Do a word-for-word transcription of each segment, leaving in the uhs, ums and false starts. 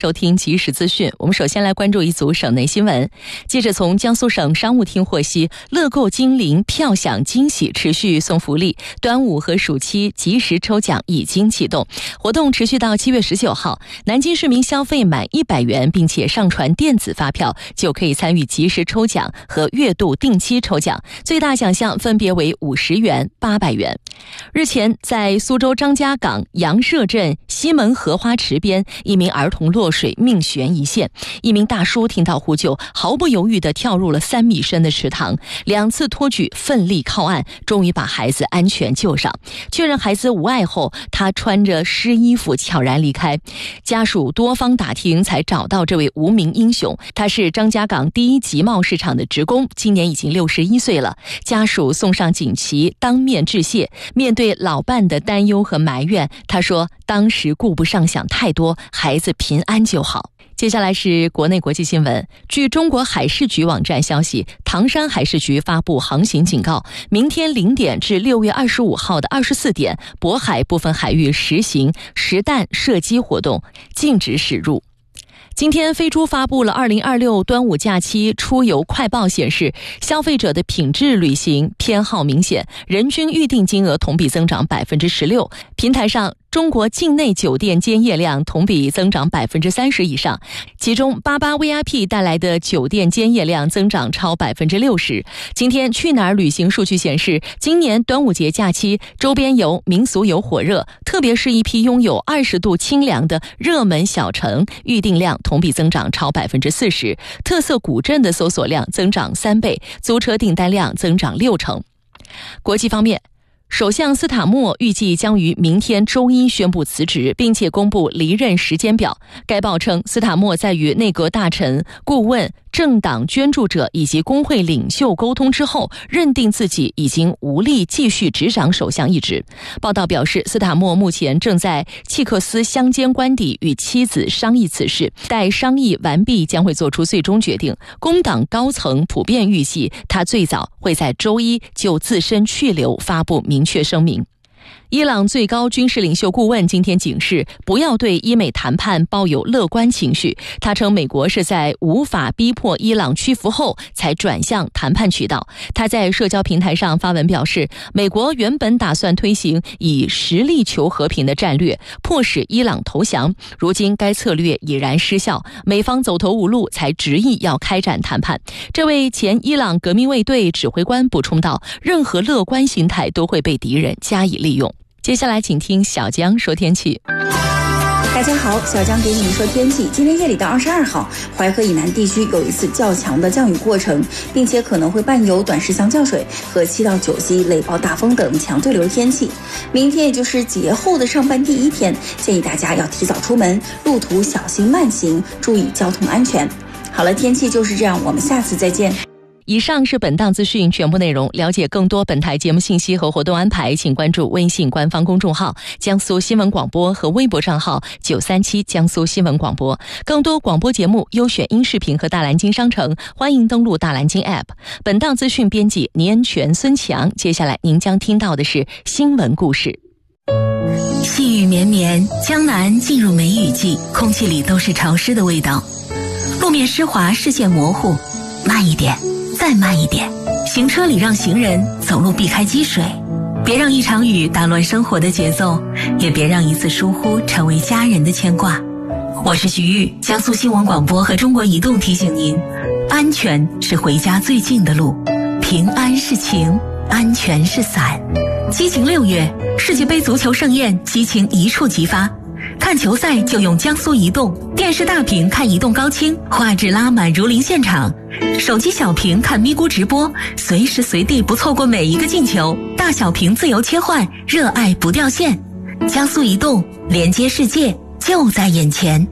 收听即时资讯，我们首先来关注一组省内新闻。记者从江苏省商务厅获悉，乐购金陵票享惊喜持续送福利，端午和暑期即时抽奖已经启动，活动持续到七月十九号。南京市民消费满一百元，并且上传电子发票，就可以参与即时抽奖和月度定期抽奖，最大奖项分别为五十元、八百元。日前，在苏州张家港杨舍镇西门荷花池边，一名儿童落水命悬一线，一名大叔听到呼救，毫不犹豫地跳入了三米深的池塘，两次托举奋力靠岸，终于把孩子安全救上。确认孩子无碍后，他穿着湿衣服悄然离开，家属多方打听才找到这位无名英雄。他是张家港第一集贸市场的职工，今年已经六十一岁了。家属送上锦旗，当面致谢。面对老伴的担忧和埋怨，他说当时顾不上想太多，孩子平安就好。接下来是国内国际新闻。据中国海事局网站消息，唐山海事局发布航行警告，明天零点至六月二十五号的二十四点，渤海部分海域实行实弹射击活动，禁止驶入。今天飞猪发布了二零二六端午假期出游快报，显示消费者的品质旅行偏好明显，人均预订金额同比增长 百分之十六， 平台上中国境内酒店间业量同比增长 百分之三十 以上，其中八八 V I P 带来的酒店间业量增长超 百分之六十。 今天去哪儿旅行数据显示，今年端午节假期周边游、民俗游火热，特别是一批拥有二十度清凉的热门小城，预订量同比增长超 百分之四十， 特色古镇的搜索量增长三倍，租车订单量增长六成。国际方面，首相斯塔默预计将于明天周一宣布辞职，并且公布离任时间表。该报称，斯塔默在与内阁大臣、顾问、政党捐助者以及工会领袖沟通之后，认定自己已经无力继续执掌首相一职。报道表示，斯塔默目前正在契克斯乡间官邸与妻子商议此事，待商议完毕将会做出最终决定。工党高层普遍预计，他最早会在周一就自身去留发布明确声明。伊朗最高军事领袖顾问今天警示，不要对伊美谈判抱有乐观情绪。他称，美国是在无法逼迫伊朗屈服后才转向谈判渠道。他在社交平台上发文表示，美国原本打算推行以实力求和平的战略，迫使伊朗投降，如今该策略已然失效，美方走投无路才执意要开展谈判。这位前伊朗革命卫队指挥官补充道，任何乐观心态都会被敌人加以利用。接下来请听小江说天气。 大家好，小江给你们说天气。今天夜里到二十二号，淮河以南地区有一次较强的降雨过程，并且可能会伴有短时强降水和七到九级雷暴大风等强对流天气。明天也就是节后的上半第一天，建议大家要提早出门，路途小心慢行，注意交通安全。好了，天气就是这样，我们下次再见。 以上是本档资讯全部内容。了解更多本台节目信息和活动安排，请关注微信官方公众号江苏新闻广播和微博账号九三七江苏新闻广播。更多广播节目、优选音视频和大蓝鲸商城，欢迎登录大蓝鲸 App。 本档资讯编辑倪恩全、孙强。接下来您将听到的是新闻故事。 细雨绵绵，江南进入梅雨季，空气里都是潮湿的味道，路面湿滑，视线模糊，慢一点，再慢一点，行车礼让行人，走路避开积水，别让一场雨打乱生活的节奏，也别让一次疏忽成为家人的牵挂。我是徐玉，江苏新闻广播和中国移动提醒您，安全是回家最近的路，平安是晴，安全是伞。激情六月，世界杯足球盛宴，激情一触即发。看球赛就用江苏移动，电视大屏看移动高清，画质拉满如临现场；手机小屏看咪咕直播，随时随地不错过每一个进球。大小屏自由切换，热爱不掉线。江苏移动，连接世界就在眼前。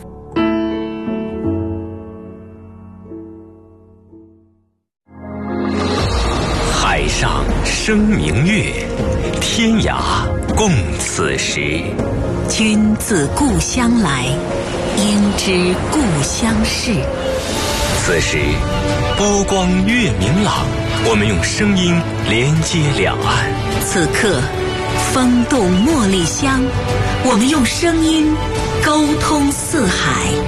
海上生明月，天涯共此时。 君自故乡来，应知故乡事。 此时波光月明朗，我们用声音连接两岸。 此刻风动茉莉香，我们用声音沟通四海。